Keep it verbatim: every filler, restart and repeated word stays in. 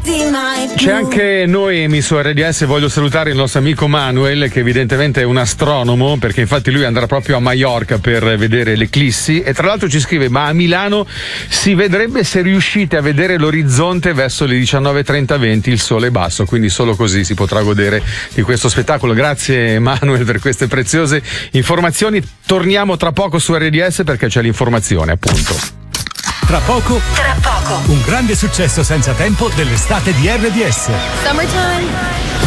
C'è anche Noemi su R D S, voglio salutare il nostro amico Manuel, che evidentemente è un astronomo, perché infatti lui andrà proprio a Maiorca per vedere l'eclissi, e tra l'altro ci scrive: ma a Milano si vedrebbe se riuscite a vedere l'orizzonte verso le diciannove e trenta venti, il sole è basso, quindi solo così si potrà godere di questo spettacolo. Grazie Manuel per queste preziose informazioni. Torniamo tra poco su R D S perché c'è l'informazione, appunto. Tra poco, tra poco, un grande successo senza tempo dell'estate di R D S. Summertime.